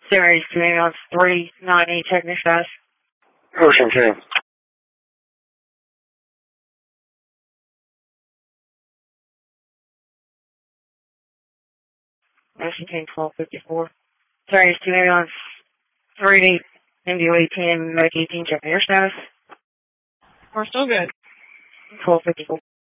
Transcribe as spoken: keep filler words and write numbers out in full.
Series two ambulance three ninety, technical status. Ocean two. Ocean two, twelve fifty-four. Series two ambulance three D, M D O eighteen, Medic eighteen, check air status. We're still good. twelve fifty-four.